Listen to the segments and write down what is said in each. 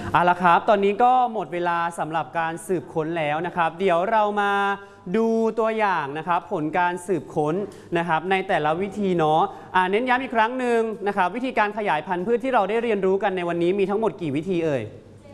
เอาละครับตอนนี้ก็หมดเวลาสำหรับการสืบค้นแล้วนะครับเดี๋ยวเรามาดูตัวอย่างนะครับผลการสืบค้นนะครับในแต่ละวิธีเนาะเน้นย้ำอีกครั้งหนึ่งนะครับวิธีการขยายพันธุ์พืชที่เราได้เรียนรู้กันในวันนี้มีทั้งหมดกี่วิธีเอ่ย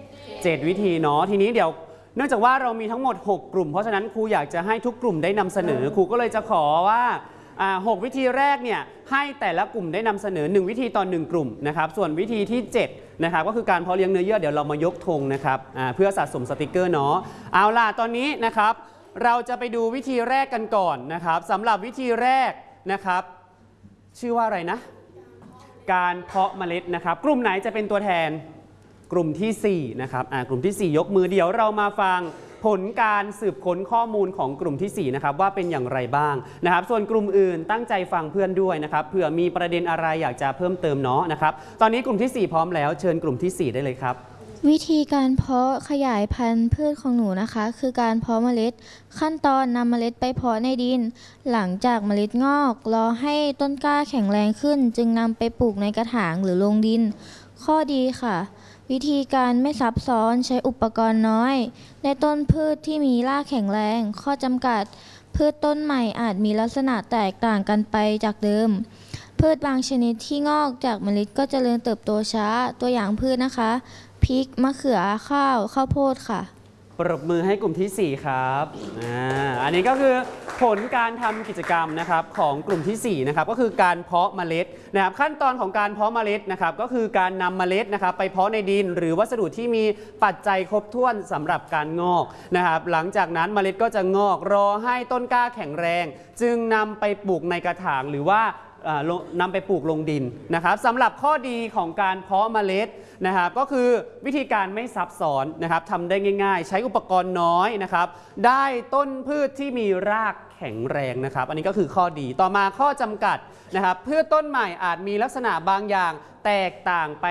7วิธีเนาะทีนี้เดี๋ยวเนื่องจากว่าเรามีทั้งหมด6กลุ่มเพราะฉะนั้นครูอยากจะให้ทุกกลุ่มได้นำเสนอครูก็เลยจะขอว่า6วิธีแรกเนี่ยให้แต่ละกลุ่มได้นำเสนอ1วิธีต่อ1กลุ่มนะครับส่วนวิธีที่7นะครับก็คือการเพาะเลี้ยงเนื้อเยื่อเดี๋ยวเรามายกธงนะครับเพื่อสะสมสติกเกอร์เนาะเอาล่ะตอนนี้นะครับเราจะไปดูวิธีแรกกันก่อนนะครับสำหรับวิธีแรกนะครับชื่อว่าอะไรนะการเพาะเมล็ดนะครับกลุ่มไหนจะเป็นตัวแทนกลุ่มที่4นะครับกลุ่มที่4ยกมือเดี๋ยวเรามาฟังผลการสืบค้นข้อมูลของกลุ่มที่4นะครับว่าเป็นอย่างไรบ้างนะครับส่วนกลุ่มอื่นตั้งใจฟังเพื่อนด้วยนะครับเผื่อมีประเด็นอะไรอยากจะเพิ่มเติมเนาะนะครับตอนนี้กลุ่มที่4พร้อมแล้วเชิญกลุ่มที่4ได้เลยครับวิธีการเพาะขยายพันธุ์พืชของหนูนะคะคือการเพาะเมล็ดขั้นตอนนำเมล็ดไปเพาะในดินหลังจากเมล็ดงอกรอให้ต้นกล้าแข็งแรงขึ้นจึงนำไปปลูกในกระถางหรือลงดินข้อดีค่ะวิธีการไม่ซับซ้อนใช้อุปกรณ์น้อยได้ต้นพืชที่มีรากแข็งแรงข้อจำกัดพืชต้นใหม่อาจมีลักษณะแตกต่างกันไปจากเดิมพืชบางชนิดที่งอกจากเมล็ดก็เจริญเติบโตช้าตัวอย่างพืชนะคะพริกมะเขือข้าวโพดค่ะปรบมือให้กลุ่มที่4ครับอันนี้ก็คือผลการทำกิจกรรมนะครับของกลุ่มที่4นะครับก็คือการเพาะเมล็ดนะครับขั้นตอนของการเพาะเมล็ดนะครับก็คือการนำเมล็ดนะครับไปเพาะในดินหรือวัสดุที่มีปัจจัยครบถ้วนสำหรับการงอกนะครับหลังจากนั้นเมล็ดก็จะงอกรอให้ต้นกล้าแข็งแรงจึงนำไปปลูกในกระถางหรือว่านำไปปลูกลงดินนะครับสำหรับข้อดีของการเพาะเมล็ดนะครับก็คือวิธีการไม่ซับซ้อนนะครับทำได้ง่ายๆใช้อุปกรณ์น้อยนะครับได้ต้นพืชที่มีรากแข็งแรงนะครับอันนี้ก็คือข้อดีต่อมาข้อจำกัดนะครับพืชต้นใหม่อาจมีลักษณะบางอย่างแตกต่างไป